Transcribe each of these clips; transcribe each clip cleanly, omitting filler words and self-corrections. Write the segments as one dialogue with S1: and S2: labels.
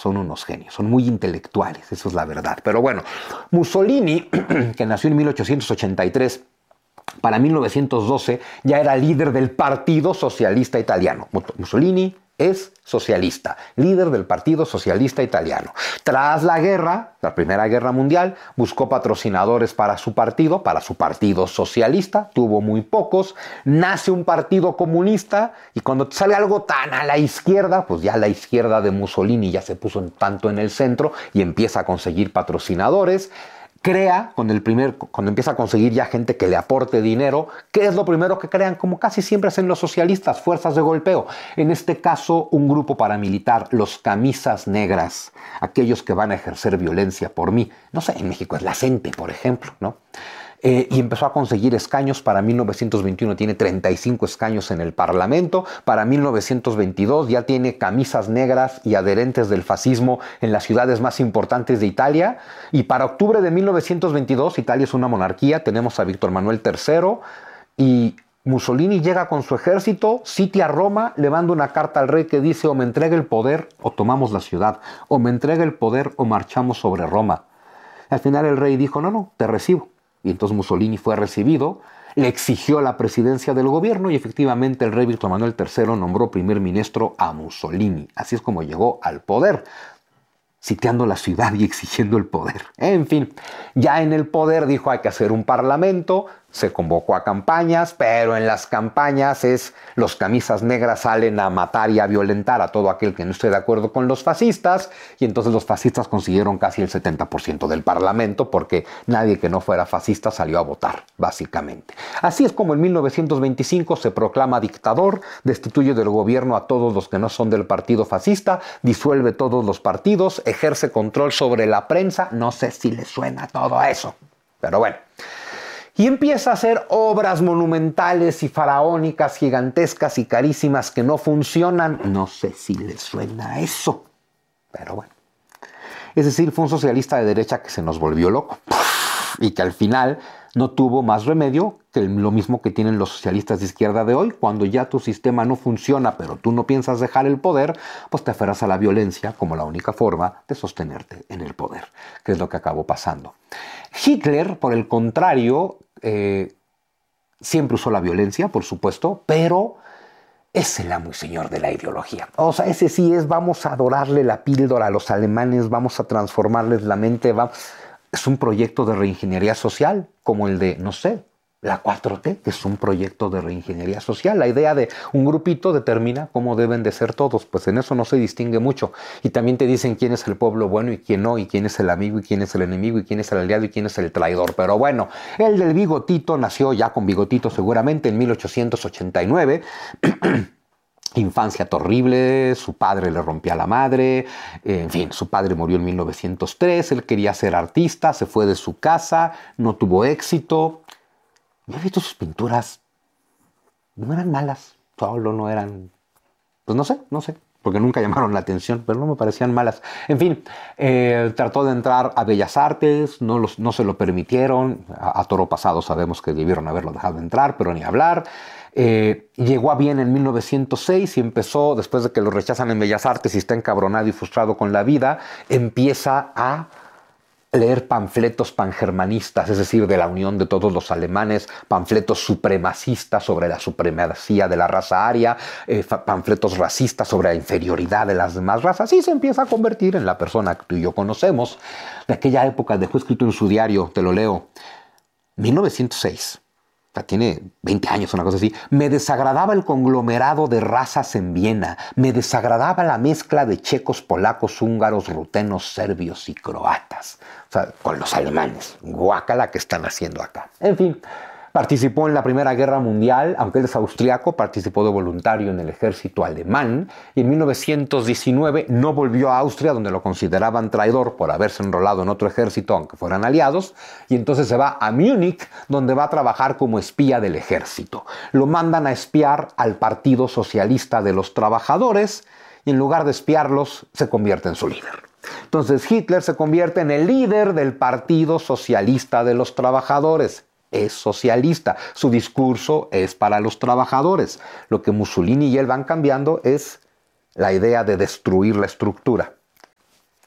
S1: son unos genios, son muy intelectuales, eso es la verdad. Pero bueno, Mussolini, que nació en 1883, para 1912 ya era líder del Partido Socialista Italiano. Mussolini es socialista, líder del Partido Socialista Italiano. Tras la guerra, la Primera Guerra Mundial, buscó patrocinadores para su partido socialista, tuvo muy pocos, nace un partido comunista y cuando sale algo tan a la izquierda, pues ya la izquierda de Mussolini ya se puso tanto en el centro y empieza a conseguir patrocinadores. Crea, cuando empieza a conseguir ya gente que le aporte dinero, ¿qué es lo primero que crean? Como casi siempre hacen los socialistas, fuerzas de golpeo. En este caso, un grupo paramilitar, los camisas negras, aquellos que van a ejercer violencia por mí. No sé, en México es la CENTE, por ejemplo, ¿no? Y empezó a conseguir escaños. Para 1921 tiene 35 escaños en el Parlamento. Para 1922 ya tiene camisas negras y adherentes del fascismo en las ciudades más importantes de Italia. Y para octubre de 1922, Italia es una monarquía, tenemos a Víctor Manuel III y Mussolini llega con su ejército, sitia Roma, le manda una carta al rey que dice: o me entrega el poder o tomamos la ciudad, o me entrega el poder o marchamos sobre Roma. Al final el rey dijo: no, te recibo. Y entonces Mussolini fue recibido, le exigió la presidencia del gobierno y efectivamente el rey Víctor Manuel III nombró primer ministro a Mussolini. Así es como llegó al poder, sitiando la ciudad y exigiendo el poder. En fin, ya en el poder dijo: hay que hacer un parlamento. Se convocó a campañas, pero en las campañas los camisas negras salen a matar y a violentar a todo aquel que no esté de acuerdo con los fascistas, y entonces los fascistas consiguieron casi el 70% del parlamento porque nadie que no fuera fascista salió a votar, básicamente. Así es como en 1925 se proclama dictador, destituye del gobierno a todos los que no son del partido fascista, disuelve todos los partidos, ejerce control sobre la prensa. No sé si les suena todo eso, pero bueno. Y empieza a hacer obras monumentales y faraónicas, gigantescas y carísimas que no funcionan. No sé si les suena eso, pero bueno. Es decir, fue un socialista de derecha que se nos volvió loco y que al final no tuvo más remedio que lo mismo que tienen los socialistas de izquierda de hoy. Cuando ya tu sistema no funciona, pero tú no piensas dejar el poder, pues te aferras a la violencia como la única forma de sostenerte en el poder, que es lo que acabó pasando. Hitler, por el contrario, siempre usó la violencia, por supuesto, pero es el amo y señor de la ideología. O sea, ese sí es: vamos a adorarle la píldora a los alemanes, vamos a transformarles la mente. Es un proyecto de reingeniería social, como el de, no sé, la 4T, que es un proyecto de reingeniería social. La idea de un grupito determina cómo deben de ser todos, pues en eso no se distingue mucho. Y también te dicen quién es el pueblo bueno y quién no, y quién es el amigo y quién es el enemigo, y quién es el aliado y quién es el traidor. Pero bueno, el del bigotito nació ya con bigotito seguramente en 1889. Infancia terrible, su padre le rompía la madre, en fin, su padre murió en 1903, él quería ser artista, se fue de su casa, no tuvo éxito. Yo he visto sus pinturas, no eran malas, solo no eran, pues no sé, porque nunca llamaron la atención, pero no me parecían malas. En fin, trató de entrar a Bellas Artes, no se lo permitieron, a toro pasado sabemos que debieron haberlo dejado entrar, pero ni hablar. Llegó a Viena en 1906 y empezó, después de que lo rechazan en Bellas Artes y está encabronado y frustrado con la vida, empieza a leer panfletos pangermanistas, es decir, de la unión de todos los alemanes, panfletos supremacistas sobre la supremacía de la raza aria, panfletos racistas sobre la inferioridad de las demás razas, y se empieza a convertir en la persona que tú y yo conocemos. De aquella época dejó escrito en su diario, te lo leo: 1906. Tiene 20 años, una cosa así. Me desagradaba el conglomerado de razas en Viena. Me desagradaba la mezcla de checos, polacos, húngaros, rutenos, serbios y croatas. O sea, con los alemanes. Guácala que están haciendo acá. En fin, participó en la Primera Guerra Mundial, aunque él es austriaco, participó de voluntario en el ejército alemán y en 1919 no volvió a Austria, donde lo consideraban traidor por haberse enrolado en otro ejército, aunque fueran aliados, y entonces se va a Múnich, donde va a trabajar como espía del ejército. Lo mandan a espiar al Partido Socialista de los Trabajadores y en lugar de espiarlos, se convierte en su líder. Entonces Hitler se convierte en el líder del Partido Socialista de los Trabajadores. Es socialista, su discurso es para los trabajadores. Lo que Mussolini y él van cambiando es la idea de destruir la estructura.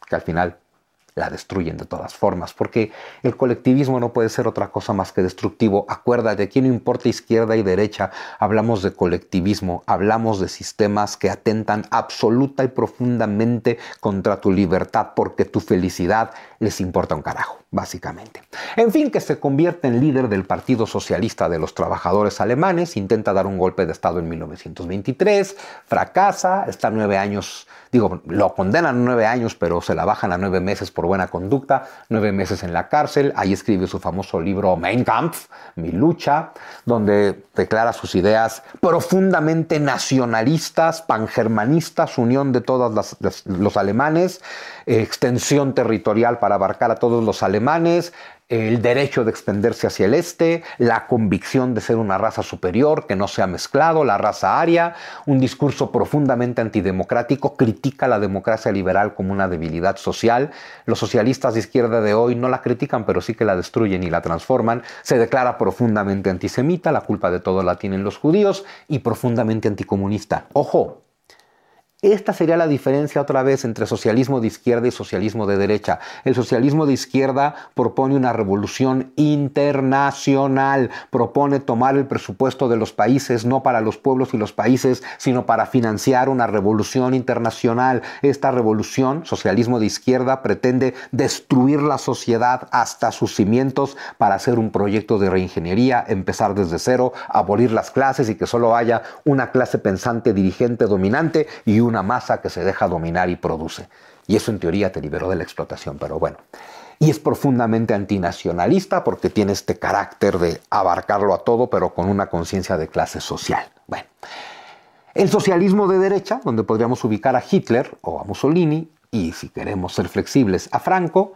S1: que al final la destruyen de todas formas, porque el colectivismo no puede ser otra cosa más que destructivo. Acuérdate, aquí no importa izquierda y derecha, hablamos de colectivismo, hablamos de sistemas que atentan absoluta y profundamente contra tu libertad, porque tu felicidad les importa un carajo, básicamente. En fin, que se convierte en líder del Partido Socialista de los Trabajadores Alemanes, intenta dar un golpe de Estado en 1923, fracasa, está 9 años, lo condenan a 9 años, pero se la bajan a 9 meses por buena conducta, 9 meses en la cárcel. Ahí escribe su famoso libro Mein Kampf, Mi lucha, donde declara sus ideas profundamente nacionalistas, pangermanistas, unión de todos los alemanes, extensión territorial para abarcar a todos los alemanes, el derecho de extenderse hacia el este, la convicción de ser una raza superior, que no sea mezclado, la raza aria, un discurso profundamente antidemocrático, critica la democracia liberal como una debilidad social. Los socialistas de izquierda de hoy no la critican, pero sí que la destruyen y la transforman. Se declara profundamente antisemita, la culpa de todo la tienen los judíos, y profundamente anticomunista. ¡Ojo! Esta sería la diferencia otra vez entre socialismo de izquierda y socialismo de derecha. El socialismo de izquierda propone una revolución internacional, propone tomar el presupuesto de los países no para los pueblos y los países, sino para financiar una revolución internacional. Esta revolución, socialismo de izquierda, pretende destruir la sociedad hasta sus cimientos para hacer un proyecto de reingeniería, empezar desde cero, abolir las clases y que solo haya una clase pensante, dirigente, dominante y una masa que se deja dominar y produce. Y eso en teoría te liberó de la explotación, pero bueno. Y es profundamente antinacionalista porque tiene este carácter de abarcarlo a todo, pero con una conciencia de clase social. Bueno, el socialismo de derecha, donde podríamos ubicar a Hitler o a Mussolini, y si queremos ser flexibles, a Franco,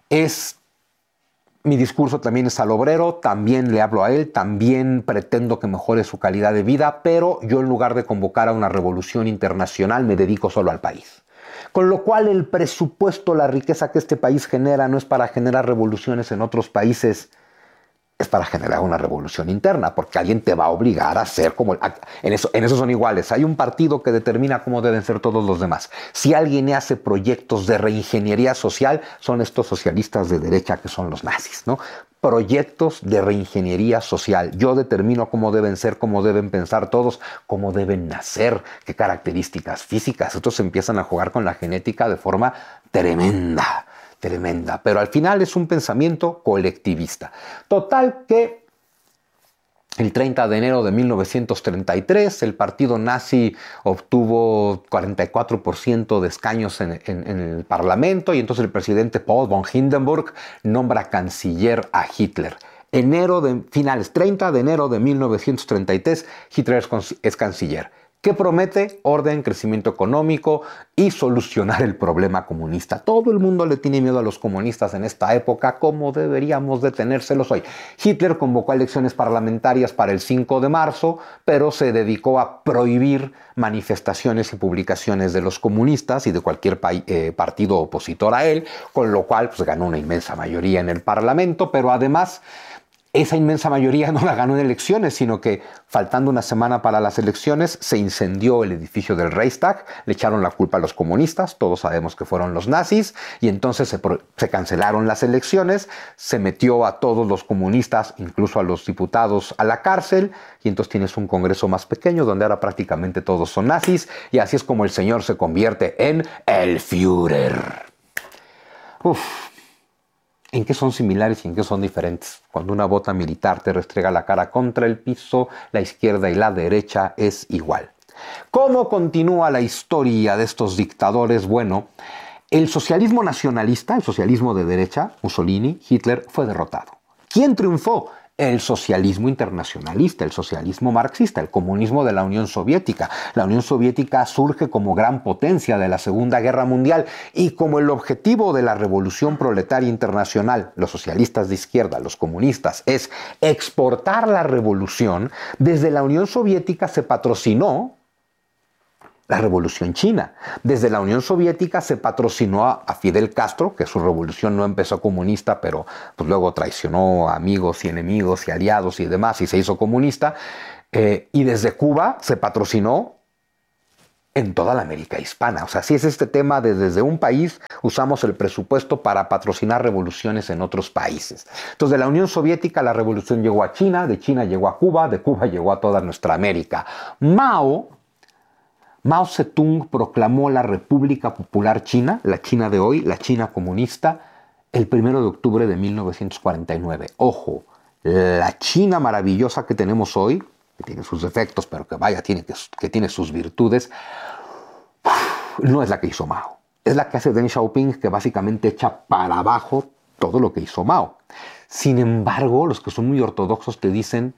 S1: mi discurso también es al obrero, también le hablo a él, también pretendo que mejore su calidad de vida, pero yo en lugar de convocar a una revolución internacional me dedico solo al país. Con lo cual el presupuesto, la riqueza que este país genera no es para generar revoluciones en otros países, es para generar una revolución interna, porque alguien te va a obligar a ser como... En eso son iguales. Hay un partido que determina cómo deben ser todos los demás. Si alguien hace proyectos de reingeniería social, son estos socialistas de derecha que son los nazis, ¿no? Proyectos de reingeniería social. Yo determino cómo deben ser, cómo deben pensar todos, cómo deben nacer, qué características físicas. Estos empiezan a jugar con la genética de forma tremenda. Pero al final es un pensamiento colectivista. Total que el 30 de enero de 1933 el partido nazi obtuvo 44% de escaños en el Parlamento y entonces el presidente Paul von Hindenburg nombra canciller a Hitler. Finales 30 de enero de 1933 Hitler es canciller. ¿Qué promete? Orden, crecimiento económico y solucionar el problema comunista. Todo el mundo le tiene miedo a los comunistas en esta época, como deberíamos de tenérselos hoy. Hitler convocó elecciones parlamentarias para el 5 de marzo, pero se dedicó a prohibir manifestaciones y publicaciones de los comunistas y de cualquier partido opositor a él, con lo cual pues, ganó una inmensa mayoría en el Parlamento, pero además... Esa inmensa mayoría no la ganó en elecciones, sino que faltando una semana para las elecciones se incendió el edificio del Reichstag, le echaron la culpa a los comunistas, todos sabemos que fueron los nazis, y entonces se cancelaron las elecciones, se metió a todos los comunistas, incluso a los diputados, a la cárcel, y entonces tienes un congreso más pequeño donde ahora prácticamente todos son nazis, y así es como el señor se convierte en el Führer. ¿En qué son similares y en qué son diferentes? Cuando una bota militar te restrega la cara contra el piso, la izquierda y la derecha es igual. ¿Cómo continúa la historia de estos dictadores? Bueno, el socialismo nacionalista, el socialismo de derecha, Mussolini, Hitler, fue derrotado. ¿Quién triunfó? El socialismo internacionalista, el socialismo marxista, el comunismo de la Unión Soviética. La Unión Soviética surge como gran potencia de la Segunda Guerra Mundial y como el objetivo de la revolución proletaria internacional, los socialistas de izquierda, los comunistas, es exportar la revolución. Desde la Unión Soviética se patrocinó la revolución china. Desde la Unión Soviética se patrocinó a Fidel Castro, que su revolución no empezó comunista, pero pues luego traicionó a amigos y enemigos y aliados y demás y se hizo comunista. Y desde Cuba se patrocinó en toda la América hispana. O sea, sí es este tema de desde un país usamos el presupuesto para patrocinar revoluciones en otros países. Entonces, de la Unión Soviética la revolución llegó a China, de China llegó a Cuba, de Cuba llegó a toda nuestra América. Mao Zedong proclamó la República Popular China, la China de hoy, la China comunista, el 1 de octubre de 1949. Ojo, la China maravillosa que tenemos hoy, que tiene sus defectos, pero que vaya, que tiene sus virtudes, no es la que hizo Mao. Es la que hace Deng Xiaoping, que básicamente echa para abajo todo lo que hizo Mao. Sin embargo, los que son muy ortodoxos te dicen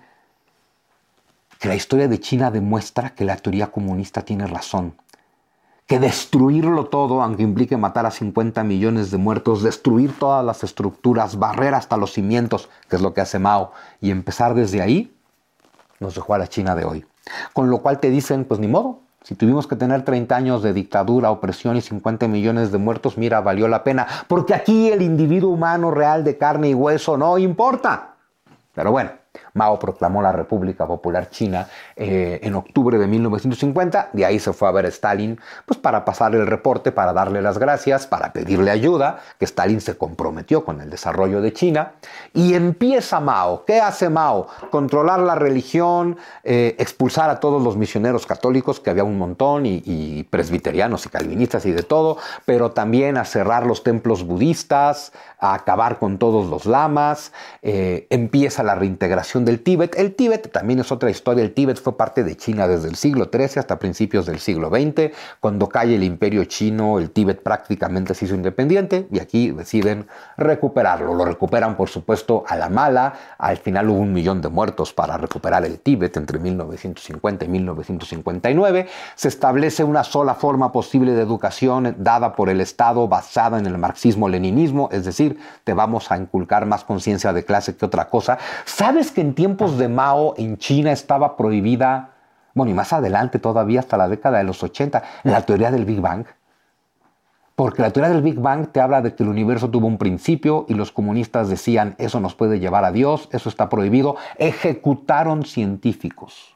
S1: que la historia de China demuestra que la teoría comunista tiene razón. Que destruirlo todo, aunque implique matar a 50 millones de muertos, destruir todas las estructuras, barrer hasta los cimientos, que es lo que hace Mao, y empezar desde ahí, nos dejó a la China de hoy. Con lo cual te dicen, pues ni modo, si tuvimos que tener 30 años de dictadura, opresión y 50 millones de muertos, mira, valió la pena, porque aquí el individuo humano real de carne y hueso no importa. Pero bueno, Mao proclamó la República Popular China en octubre de 1950. De ahí se fue a ver a Stalin pues para pasarle el reporte, para darle las gracias, para pedirle ayuda, que Stalin se comprometió con el desarrollo de China. Y empieza Mao. ¿Qué hace Mao? Controlar la religión, expulsar a todos los misioneros católicos, que había un montón, y presbiterianos y calvinistas y de todo, pero también a cerrar los templos budistas, a acabar con todos los lamas. Empieza la reintegración del Tíbet. El Tíbet también es otra historia. El Tíbet fue parte de China desde el siglo XIII hasta principios del siglo XX. Cuando cae el imperio chino, el Tíbet prácticamente se hizo independiente y aquí deciden recuperarlo. Lo recuperan, por supuesto, a la mala. Al final hubo 1 millón de muertos para recuperar el Tíbet entre 1950 y 1959. Se establece una sola forma posible de educación dada por el Estado basada en el marxismo-leninismo, es decir, te vamos a inculcar más conciencia de clase que otra cosa. ¿Sabes que en tiempos de Mao en China estaba prohibida, bueno, y más adelante todavía hasta la década de los 80, la teoría del Big Bang? Porque la teoría del Big Bang te habla de que el universo tuvo un principio y los comunistas decían, eso nos puede llevar a Dios, eso está prohibido. Ejecutaron científicos.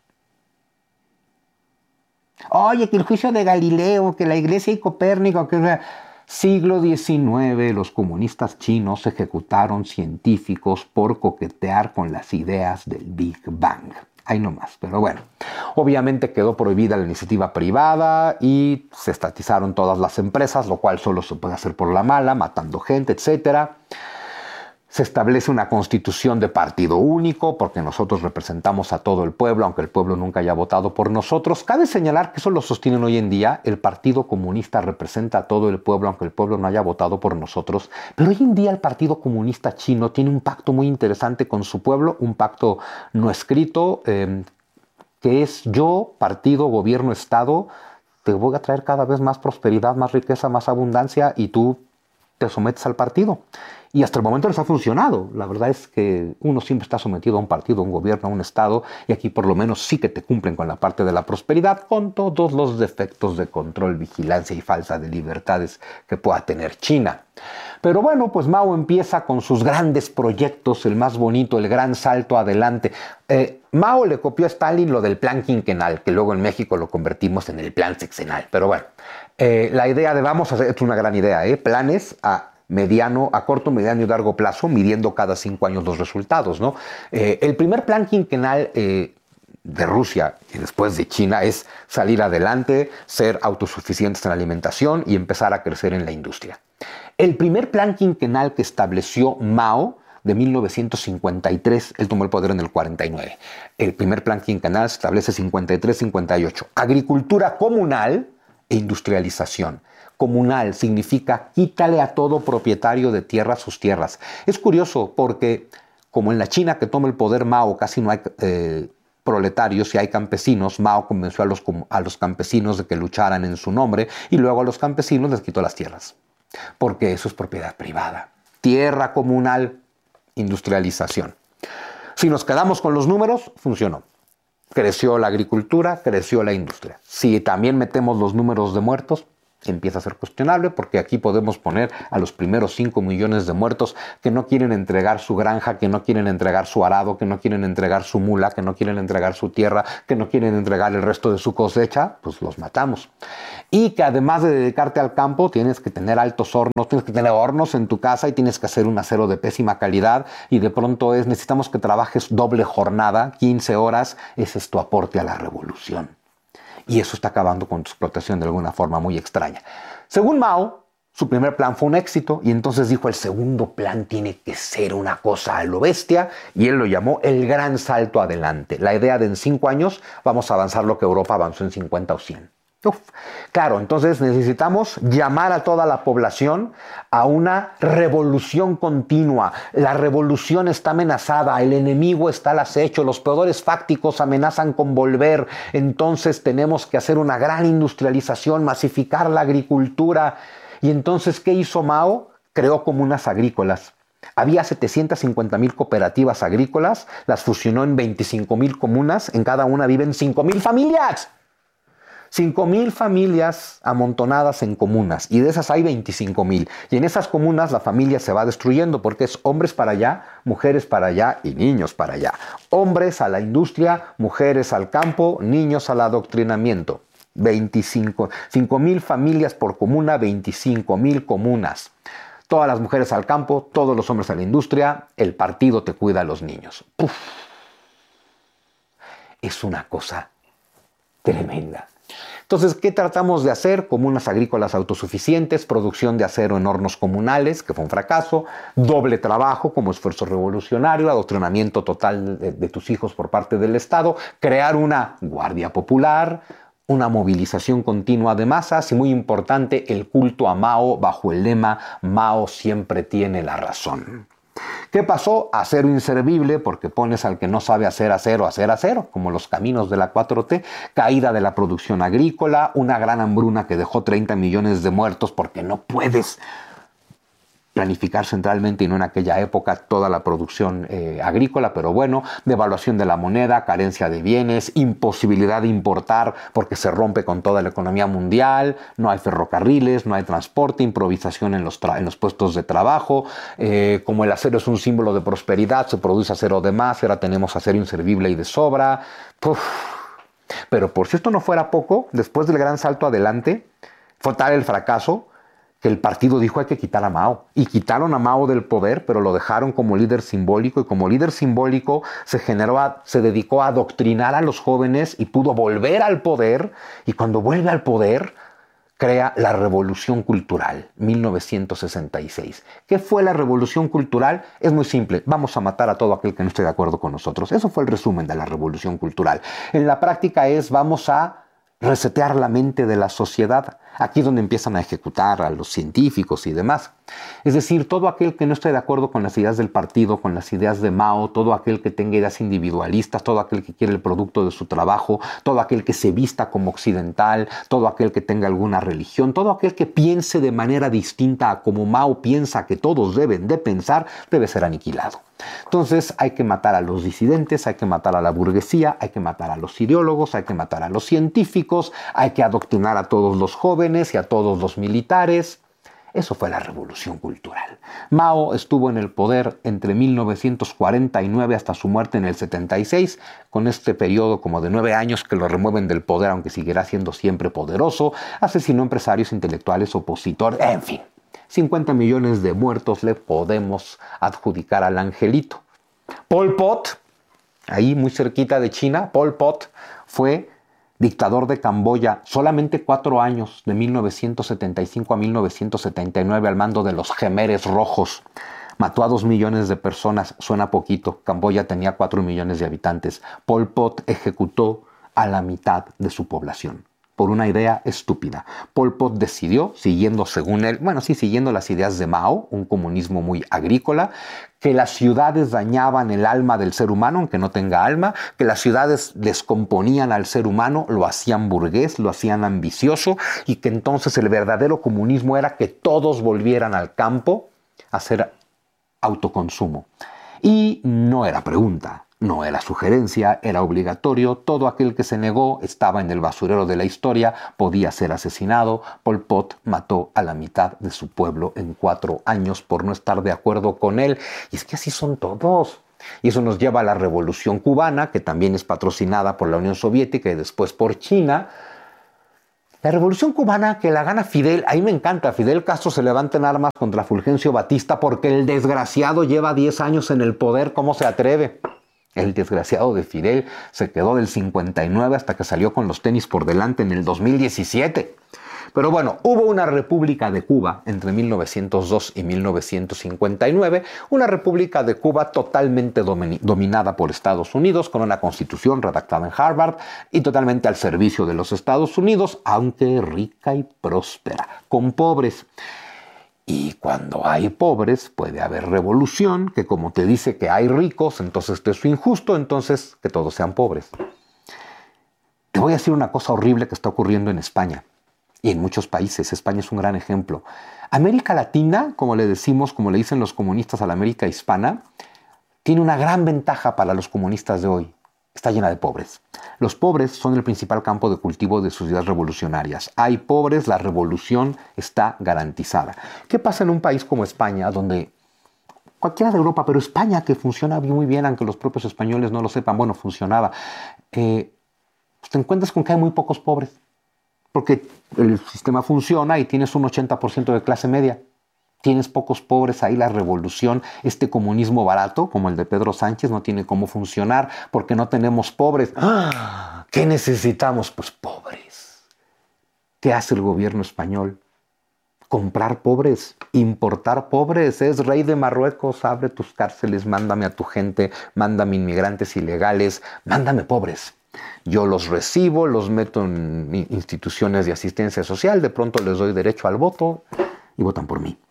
S1: Oye, que el juicio de Galileo, que la iglesia y Copérnico, que... Siglo XIX, los comunistas chinos ejecutaron científicos por coquetear con las ideas del Big Bang. Ahí nomás, pero bueno. Obviamente quedó prohibida la iniciativa privada y se estatizaron todas las empresas, lo cual solo se puede hacer por la mala, matando gente, etc. Se establece una constitución de partido único porque nosotros representamos a todo el pueblo, aunque el pueblo nunca haya votado por nosotros. Cabe señalar que eso lo sostienen hoy en día. El Partido Comunista representa a todo el pueblo, aunque el pueblo no haya votado por nosotros. Pero hoy en día el Partido Comunista Chino tiene un pacto muy interesante con su pueblo, un pacto no escrito, que es yo, partido, gobierno, Estado, te voy a traer cada vez más prosperidad, más riqueza, más abundancia y tú te sometes al partido. Y hasta el momento les ha funcionado. La verdad es que uno siempre está sometido a un partido, a un gobierno, a un Estado, y aquí por lo menos sí que te cumplen con la parte de la prosperidad, con todos los defectos de control, vigilancia y falta de libertades que pueda tener China. Pero bueno, pues Mao empieza con sus grandes proyectos, el más bonito, el gran salto adelante. Mao le copió a Stalin lo del plan quinquenal, que luego en México lo convertimos en el plan sexenal. Pero bueno, la idea de vamos a hacer, es una gran idea, planes a corto, mediano y largo plazo, midiendo cada 5 años los resultados, ¿no? El primer plan quinquenal de Rusia y después de China es salir adelante, ser autosuficientes en alimentación y empezar a crecer en la industria. El primer plan quinquenal que estableció Mao de 1953, él tomó el poder en el 49. El primer plan quinquenal se establece 53-58. Agricultura comunal e industrialización. Comunal significa quítale a todo propietario de tierra sus tierras. Es curioso porque, como en la China que toma el poder Mao casi no hay proletarios y hay campesinos, Mao convenció a los campesinos de que lucharan en su nombre y luego a los campesinos les quitó las tierras, porque eso es propiedad privada. Tierra comunal, industrialización. Si nos quedamos con los números, funcionó. Creció la agricultura, creció la industria. Si también metemos los números de muertos, empieza a ser cuestionable, porque aquí podemos poner a los primeros 5 millones de muertos que no quieren entregar su granja, que no quieren entregar su arado, que no quieren entregar su mula, que no quieren entregar su tierra, que no quieren entregar el resto de su cosecha, pues los matamos. Y que además de dedicarte al campo, tienes que tener altos hornos, tienes que tener hornos en tu casa y tienes que hacer un acero de pésima calidad, y de pronto necesitamos que trabajes doble jornada, 15 horas, ese es tu aporte a la revolución. Y eso está acabando con tu explotación de alguna forma muy extraña. Según Mao, su primer plan fue un éxito, y entonces dijo: el segundo plan tiene que ser una cosa a lo bestia, y él lo llamó el gran salto adelante. La idea de en 5 años vamos a avanzar lo que Europa avanzó en 50 o 100. Claro, entonces necesitamos llamar a toda la población a una revolución continua. La revolución está amenazada, el enemigo está al acecho, los poderes fácticos amenazan con volver. Entonces tenemos que hacer una gran industrialización, masificar la agricultura. Y entonces, ¿qué hizo Mao? Creó comunas agrícolas. Había 750,000 cooperativas agrícolas, las fusionó en 25,000 comunas, en cada una viven 5,000 familias. 5,000 familias amontonadas en comunas, y de esas hay 25,000. Y en esas comunas la familia se va destruyendo porque es hombres para allá, mujeres para allá y niños para allá. Hombres a la industria, mujeres al campo, niños al adoctrinamiento. 5,000 familias por comuna, 25,000 comunas. Todas las mujeres al campo, todos los hombres a la industria, el partido te cuida a los niños. ¡Puf! Es una cosa tremenda. Entonces, ¿qué tratamos de hacer? Comunas agrícolas autosuficientes, producción de acero en hornos comunales, que fue un fracaso, doble trabajo como esfuerzo revolucionario, adoctrinamiento total de tus hijos por parte del Estado, crear una guardia popular, una movilización continua de masas y, muy importante, el culto a Mao bajo el lema Mao siempre tiene la razón. ¿Qué pasó? Acero inservible, porque pones al que no sabe hacer acero, como los caminos de la 4T, caída de la producción agrícola, una gran hambruna que dejó 30 millones de muertos porque no puedes planificar centralmente y no en aquella época toda la producción agrícola, pero bueno, devaluación de la moneda, carencia de bienes, imposibilidad de importar porque se rompe con toda la economía mundial, no hay ferrocarriles, no hay transporte, improvisación en los puestos de trabajo, como el acero es un símbolo de prosperidad, se produce acero de más, ahora tenemos acero inservible y de sobra. Uf. Pero por si esto no fuera poco, después del gran salto adelante, fue tal el fracaso que el partido dijo: hay que quitar a Mao. Y quitaron a Mao del poder, pero lo dejaron como líder simbólico, y como líder simbólico se dedicó a adoctrinar a los jóvenes y pudo volver al poder, y cuando vuelve al poder crea la Revolución Cultural, 1966. ¿Qué fue la Revolución Cultural? Es muy simple: vamos a matar a todo aquel que no esté de acuerdo con nosotros. Eso fue el resumen de la Revolución Cultural. En la práctica vamos a resetear la mente de la sociedad. Aquí es donde empiezan a ejecutar a los científicos y demás. Es decir, todo aquel que no esté de acuerdo con las ideas del partido, con las ideas de Mao, todo aquel que tenga ideas individualistas, todo aquel que quiere el producto de su trabajo, todo aquel que se vista como occidental, todo aquel que tenga alguna religión, todo aquel que piense de manera distinta a como Mao piensa que todos deben de pensar, debe ser aniquilado. Entonces hay que matar a los disidentes, hay que matar a la burguesía, hay que matar a los ideólogos, hay que matar a los científicos, hay que adoctrinar a todos los jóvenes y a todos los militares. Eso fue la Revolución Cultural. Mao estuvo en el poder entre 1949 hasta su muerte en el 76, con este periodo como de 9 años que lo remueven del poder, aunque seguirá siendo siempre poderoso, asesinó empresarios, intelectuales, opositores, en fin. 50 millones de muertos le podemos adjudicar al angelito. Pol Pot, ahí muy cerquita de China, Pol Pot fue dictador de Camboya solamente 4 años, de 1975 a 1979, al mando de los Jemeres Rojos. Mató a 2 millones de personas, suena poquito. Camboya tenía 4 millones de habitantes. Pol Pot ejecutó a la mitad de su población por una idea estúpida. Pol Pot decidió, siguiendo las ideas de Mao, un comunismo muy agrícola, que las ciudades dañaban el alma del ser humano, aunque no tenga alma, que las ciudades descomponían al ser humano, lo hacían burgués, lo hacían ambicioso, y que entonces el verdadero comunismo era que todos volvieran al campo a hacer autoconsumo. Y no era pregunta. No era sugerencia, era obligatorio. Todo aquel que se negó estaba en el basurero de la historia, podía ser asesinado. Pol Pot mató a la mitad de su pueblo en 4 años por no estar de acuerdo con él. Y es que así son todos. Y eso nos lleva a la Revolución Cubana, que también es patrocinada por la Unión Soviética y después por China. La Revolución Cubana que la gana Fidel, ahí me encanta. Fidel Castro se levanta en armas contra Fulgencio Batista porque el desgraciado lleva 10 años en el poder. ¿Cómo se atreve? El desgraciado de Fidel se quedó del 59 hasta que salió con los tenis por delante en el 2017. Pero bueno, hubo una República de Cuba entre 1902 y 1959, una República de Cuba totalmente dominada por Estados Unidos, con una constitución redactada en Harvard y totalmente al servicio de los Estados Unidos, aunque rica y próspera, con pobres. Y cuando hay pobres puede haber revolución, que como te dice que hay ricos, entonces esto es injusto, entonces que todos sean pobres. Te voy a decir una cosa horrible que está ocurriendo en España. Y en muchos países, España es un gran ejemplo. América Latina, como le decimos, como le dicen los comunistas a la América hispana, tiene una gran ventaja para los comunistas de hoy. Está llena de pobres. Los pobres son el principal campo de cultivo de sus ideas revolucionarias. Hay pobres, la revolución está garantizada. ¿Qué pasa en un país como España, donde cualquiera de Europa, pero España, que funciona muy bien, aunque los propios españoles no lo sepan, bueno, funcionaba, te encuentras con que hay muy pocos pobres? Porque el sistema funciona y tienes un 80% de clase media. Tienes pocos pobres, ahí la revolución, este comunismo barato, como el de Pedro Sánchez, no tiene cómo funcionar porque no tenemos pobres. ¿Qué necesitamos? Pues pobres. ¿Qué hace el gobierno español? Comprar pobres, importar pobres. Es rey de Marruecos, abre tus cárceles, mándame a tu gente, mándame inmigrantes ilegales, mándame pobres. Yo los recibo, los meto en instituciones de asistencia social, de pronto les doy derecho al voto y votan por mí.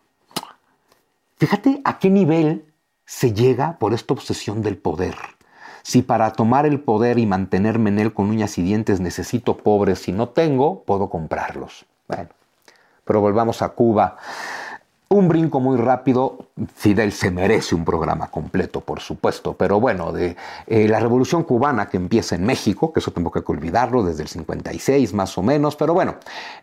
S1: Fíjate a qué nivel se llega por esta obsesión del poder. Si para tomar el poder y mantenerme en él con uñas y dientes necesito pobres, si no tengo, puedo comprarlos. Bueno, pero volvamos a Cuba. Un brinco muy rápido. Fidel se merece un programa completo, por supuesto, pero bueno, de la Revolución Cubana que empieza en México, que eso tengo que olvidarlo, desde el 56 más o menos, pero bueno,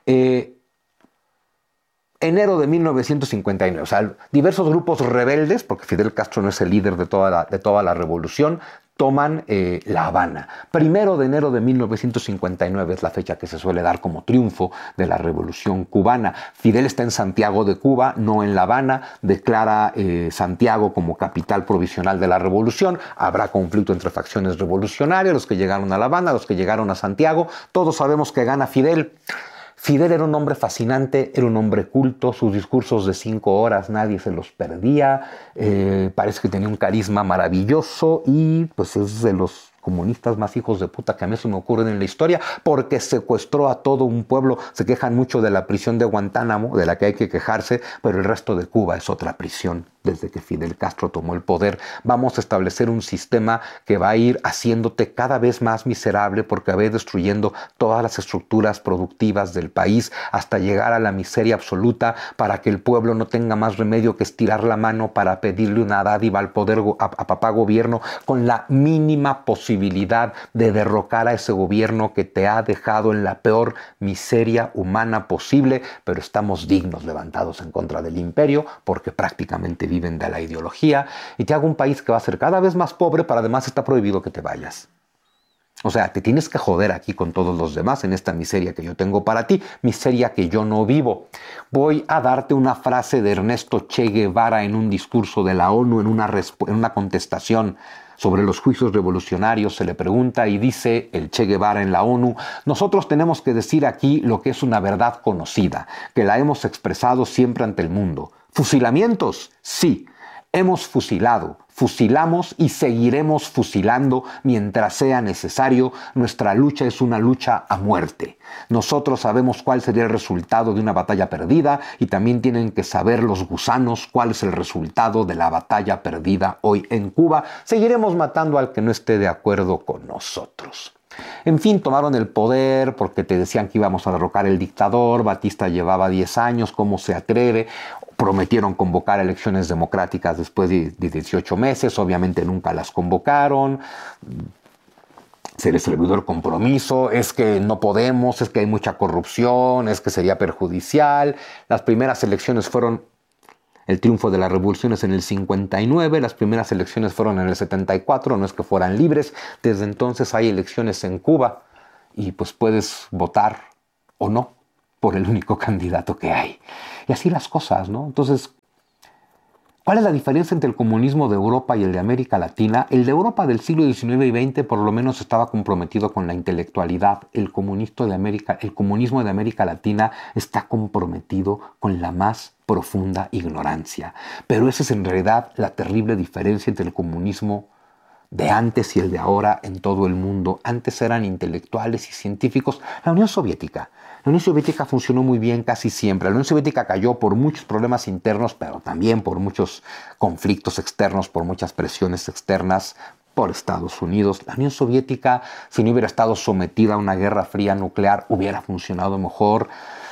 S1: enero de 1959, o sea, diversos grupos rebeldes, porque Fidel Castro no es el líder de toda la revolución, toman La Habana. 1 de enero de 1959 es la fecha que se suele dar como triunfo de la Revolución Cubana. Fidel está en Santiago de Cuba, no en La Habana, declara Santiago como capital provisional de la revolución. Habrá conflicto entre facciones revolucionarias, los que llegaron a La Habana, los que llegaron a Santiago. Todos sabemos que gana Fidel. Fidel era un hombre fascinante, era un hombre culto, sus discursos de 5 horas nadie se los perdía, parece que tenía un carisma maravilloso y pues es de los comunistas más hijos de puta que a mí se me ocurren en la historia, porque secuestró a todo un pueblo. Se quejan mucho de la prisión de Guantánamo, de la que hay que quejarse, pero el resto de Cuba es otra prisión. Desde que Fidel Castro tomó el poder, vamos a establecer un sistema que va a ir haciéndote cada vez más miserable porque va a ir destruyendo todas las estructuras productivas del país hasta llegar a la miseria absoluta para que el pueblo no tenga más remedio que estirar la mano para pedirle una dádiva al poder, a papá gobierno, con la mínima posibilidad de derrocar a ese gobierno que te ha dejado en la peor miseria humana posible, pero estamos dignos levantados en contra del imperio porque prácticamente viven de la ideología, y te hago un país que va a ser cada vez más pobre, pero además está prohibido que te vayas. O sea, te tienes que joder aquí con todos los demás en esta miseria que yo tengo para ti, miseria que yo no vivo. Voy a darte una frase de Ernesto Che Guevara en un discurso de la ONU, en una contestación sobre los juicios revolucionarios. Se le pregunta y dice el Che Guevara en la ONU: nosotros tenemos que decir aquí lo que es una verdad conocida, que la hemos expresado siempre ante el mundo. ¿Fusilamientos? Sí. Hemos fusilado, fusilamos y seguiremos fusilando mientras sea necesario. Nuestra lucha es una lucha a muerte. Nosotros sabemos cuál sería el resultado de una batalla perdida y también tienen que saber los gusanos cuál es el resultado de la batalla perdida hoy en Cuba. Seguiremos matando al que no esté de acuerdo con nosotros. En fin, tomaron el poder porque te decían que íbamos a derrocar el dictador, Batista llevaba 10 años, ¿cómo se atreve? Prometieron convocar elecciones democráticas después de 18 meses, obviamente nunca las convocaron. Se les olvidó el compromiso, es que no podemos, es que hay mucha corrupción, es que sería perjudicial. Las primeras elecciones fueron, el triunfo de las revoluciones en el 59, las primeras elecciones fueron en el 74, no es que fueran libres. Desde entonces hay elecciones en Cuba y pues puedes votar o no por el único candidato que hay. Y así las cosas, ¿no? Entonces, ¿cuál es la diferencia entre el comunismo de Europa y el de América Latina? El de Europa del siglo XIX y XX por lo menos estaba comprometido con la intelectualidad. El comunismo de América Latina está comprometido con la más profunda ignorancia. Pero esa es en realidad la terrible diferencia entre el comunismo de antes y el de ahora en todo el mundo. Antes eran intelectuales y científicos. La Unión Soviética funcionó muy bien casi siempre. La Unión Soviética cayó por muchos problemas internos, pero también por muchos conflictos externos, por muchas presiones externas por Estados Unidos. La Unión Soviética, si no hubiera estado sometida a una guerra fría nuclear, hubiera funcionado mejor.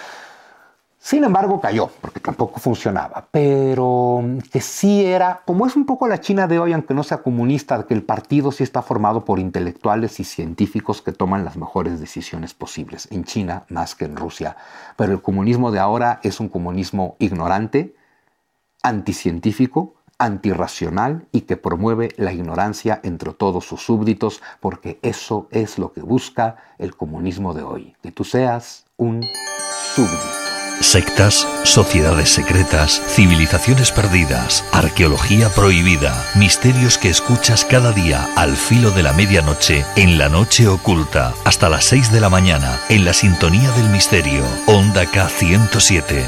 S1: Sin embargo, cayó, porque tampoco funcionaba, pero que sí era, como es un poco la China de hoy, aunque no sea comunista, que el partido sí está formado por intelectuales y científicos que toman las mejores decisiones posibles, en China más que en Rusia. Pero el comunismo de ahora es un comunismo ignorante, anticientífico, antirracional y que promueve la ignorancia entre todos sus súbditos, porque eso es lo que busca el comunismo de hoy, que tú seas un súbdito.
S2: Sectas, sociedades secretas, civilizaciones perdidas, arqueología prohibida, misterios que escuchas cada día al filo de la medianoche en La Noche Oculta, hasta las 6 de la mañana, en la sintonía del misterio, Onda K107.